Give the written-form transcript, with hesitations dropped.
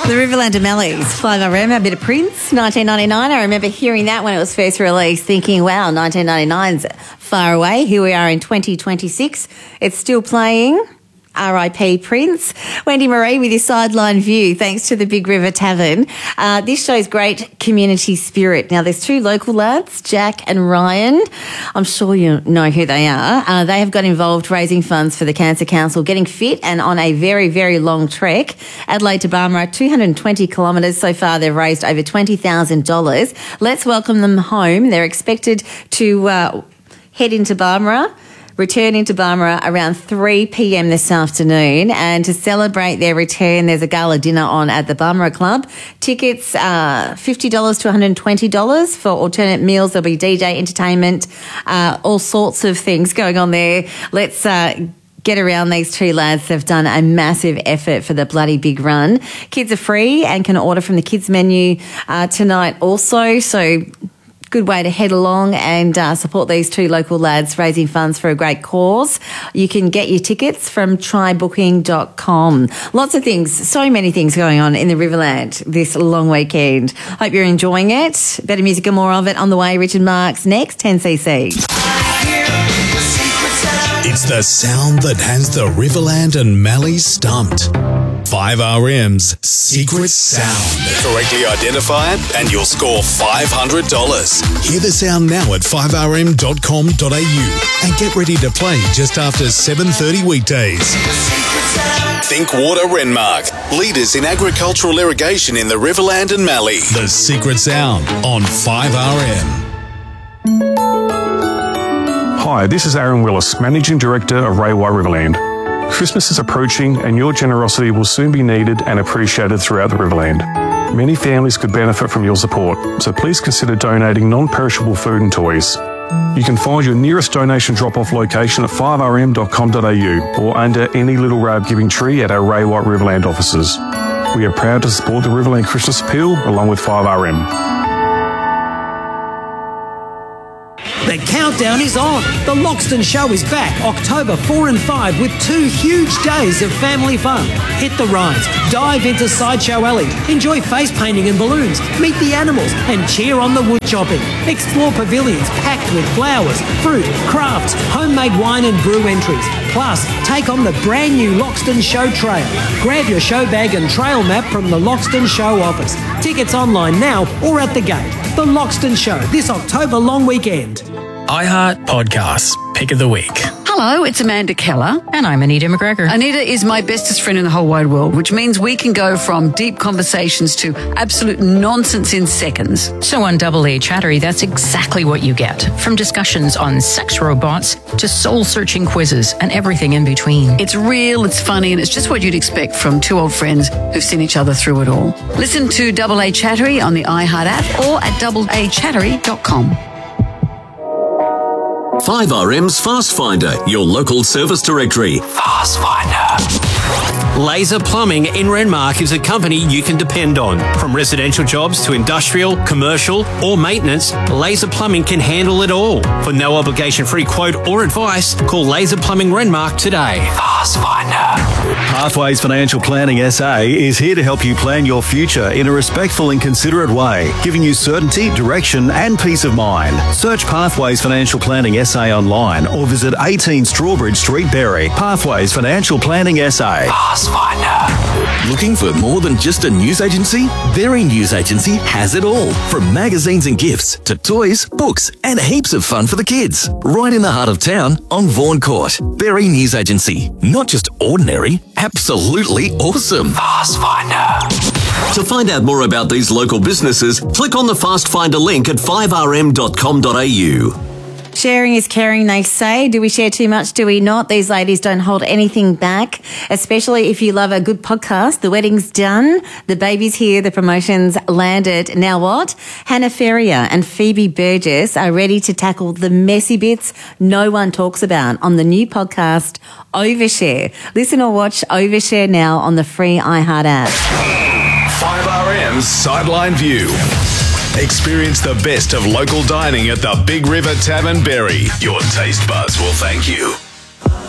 The Riverland O'Malley's 5RM, a bit of Prince, 1999. I remember hearing that when it was first released, thinking, wow, 1999's far away. Here we are in 2026. It's still playing. R.I.P. Prince. Wendy Marie with your sideline view, thanks to the Big River Tavern. This shows great community spirit. Now, there's two local lads, Jack and Ryan. I'm sure you know who they are. They have got involved raising funds for the Cancer Council, getting fit and on a very, very long trek. Adelaide to Barmera, 220 kilometres. So far, they've raised over $20,000. Let's welcome them home. They're expected to head into Barmera, return into Barmera around 3 p.m. this afternoon. And to celebrate their return, there's a gala dinner on at the Barmera Club. Tickets $50 to $120 for alternate meals. There'll be DJ entertainment, all sorts of things going on there. Let's get around these two lads. They've done a massive effort for the bloody big run. Kids are free and can order from the kids menu tonight also. So good way to head along and support these two local lads raising funds for a great cause. You can get your tickets from trybooking.com. Lots of things, so many things going on in the Riverland this long weekend. Hope you're enjoying it. Better music and more of it on the way. Richard Marks next, 10cc. It's the sound that has the Riverland and Mallee stumped. 5RM's Secret Sound. Correctly identify it and you'll score $500. Hear the sound now at 5rm.com.au and get ready to play just after 7:30 weekdays. Think Water Renmark, leaders in agricultural irrigation in the Riverland and Mallee. The Secret Sound on 5RM. Hi, this is Aaron Willis, Managing Director of Reiwa Riverland. Christmas is approaching and your generosity will soon be needed and appreciated throughout the Riverland. Many families could benefit from your support, so please consider donating non-perishable food and toys. You can find your nearest donation drop-off location at 5rm.com.au or under any Little Rab Giving Tree at our Reiwa Riverland offices. We are proud to support the Riverland Christmas Appeal along with 5RM. The countdown is on. The Loxton Show is back October 4 and 5 with 2 huge days of family fun. Hit the rides, dive into Sideshow Alley, enjoy face painting and balloons, meet the animals and cheer on the wood chopping. Explore pavilions packed with flowers, fruit, crafts, homemade wine and brew entries. Plus, take on the brand new Loxton Show Trail. Grab your show bag and trail map from the Loxton Show office. Tickets online now or at the gate. The Loxton Show this October long weekend. iHeart Podcasts, Pick of the Week. Hello, it's Amanda Keller. And I'm Anita McGregor. Anita is my bestest friend in the whole wide world, which means we can go from deep conversations to absolute nonsense in seconds. So on Double A Chattery, that's exactly what you get. From discussions on sex robots to soul-searching quizzes and everything in between. It's real, it's funny, and it's just what you'd expect from two old friends who've seen each other through it all. Listen to Double A Chattery on the iHeart app or at doubleachattery.com. 5RM's Fast Finder, your local service directory. Fast Finder. Laser Plumbing in Renmark is a company you can depend on. From residential jobs to industrial, commercial or maintenance, Laser Plumbing can handle it all. For no obligation free quote or advice, call Laser Plumbing Renmark today. Fast Finder. Pathways Financial Planning SA is here to help you plan your future in a respectful and considerate way, giving you certainty, direction and peace of mind. Search Pathways Financial Planning SA online or visit 18 Strawbridge Street, Berry. Pathways Financial Planning SA. Fast Finder. Looking for more than just a news agency? Berry News Agency has it all. From magazines and gifts to toys, books and heaps of fun for the kids. Right in the heart of town on Vaughan Court. Berry News Agency. Not just ordinary, absolutely awesome. Fast Finder. To find out more about these local businesses, click on the Fast Finder link at 5rm.com.au. Sharing is caring, they say. Do we share too much? Do we not? These ladies don't hold anything back, especially if you love a good podcast. The wedding's done. The baby's here. The promotion's landed. Now what? Hannah Ferrier and Phoebe Burgess are ready to tackle the messy bits no one talks about on the new podcast, Overshare. Listen or watch Overshare now on the free iHeart app. 5RM's Sideline View. Experience the best of local dining at the Big River Tavern, Berry. Your taste buds will thank you.